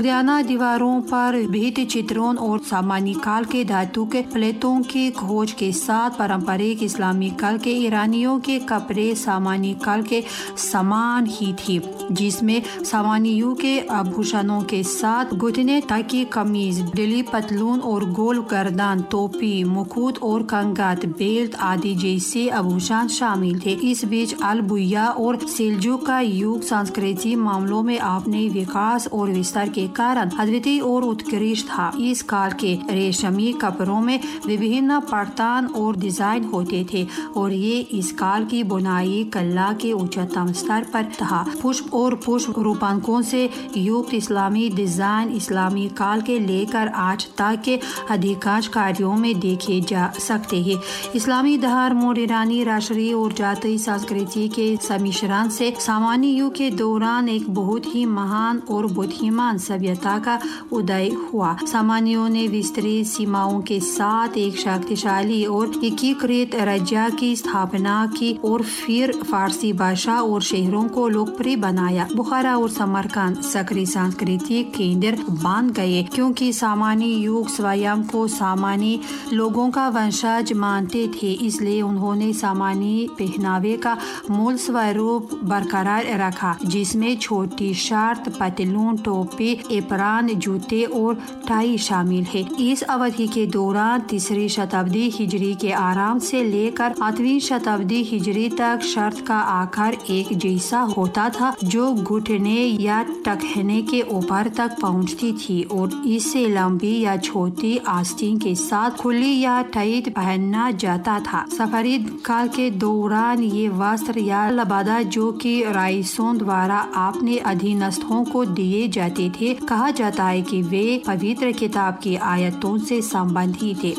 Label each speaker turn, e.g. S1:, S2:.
S1: पुराना दीवारों पर भित्ति चित्रों और सामान्य काल के धातु के प्लेटों की खोज के साथ पारंपरिक इस्लामी काल के ईरानियों के कपड़े सामान्य काल के समान ही थी, जिसमें सामान्य युग के आभूषणों के साथ घुटने तक की कमीज, ढीली पतलून और गोल गर्दन, टोपी, मुकुट और कंगन, बेल्ट आदि जैसे आभूषण शामिल थे। इस बीच अल-बुया और सेल्जुक का युग सांस्कृतिक मामलों में अपने विकास और विस्तार के कारण अद्वितीय और उत्कृष्ट था। इस काल के रेशमी कपड़ों में विभिन्न पैटर्न और डिजाइन होते थे और ये इस काल की बुनाई कला के उच्चतम स्तर पर था। पुष्प और पुष्प रूपकों से युक्त इस्लामी डिजाइन इस्लामी काल के लेकर आज तक के अधिकांश कार्यों में देखे जा सकते हैं। इस्लामी धर्म और ईरानी राष्ट्रीय और जातीय संस्कृति के सम्मिश्रण से सामान्य युग के दौरान एक बहुत ही महान और बुद्धिमान सभ्यता का उदय हुआ। सामान्यों ने विस्तृत सीमाओं के साथ एक शक्तिशाली और एकीकृत राज्य की स्थापना की और फिर फारसी भाषा और शहरों को लोकप्रिय बनाया। बुखारा और समरकंद सक्रिय सांस्कृतिक केंद्र बन गए, क्योंकि सामान्य युग स्वयं को सामान्य लोगों का वंशज मानते थे, इसलिए उन्होंने सामान्य पहनावे का मूल स्वरूप बरकरार रखा, जिसमें छोटी शर्ट, पतलून, टोपी, एप्रन, जूते और टाई शामिल है। इस अवधि के दौरान 3री शताब्दी हिजरी के आरंभ से लेकर 8वीं शताब्दी हिजरी तक शर्ट का आकार एक जैसा होता था, जो घुटने या टखने के ऊपर तक पहुंचती थी और इससे लंबी या छोटी आस्तीन के साथ खुली या टाइट पहनना जाता था। सफारी काल के दौरान ये वस्त्र या लबादा, जो कि राइसों द्वारा अपने अधीनस्थों को दिए जाते थे, कहा जाता है कि वे पवित्र किताब की आयतों से संबंधित थे।